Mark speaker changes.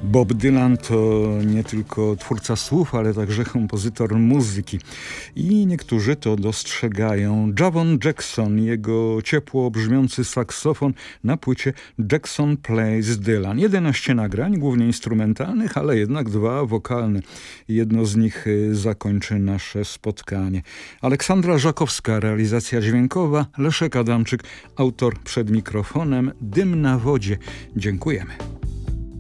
Speaker 1: Bob Dylan to nie tylko twórca słów, ale także kompozytor muzyki. I niektórzy to dostrzegają. Javon Jackson, jego ciepło brzmiący saksofon na płycie Jackson Plays Dylan. 11 nagrań, głównie instrumentalnych, ale jednak 2 wokalne. Jedno z nich zakończy nasze spotkanie. Aleksandra Żakowska, realizacja dźwiękowa, Leszek Adamczyk, autor przed mikrofonem, Dym na wodzie. Dziękujemy.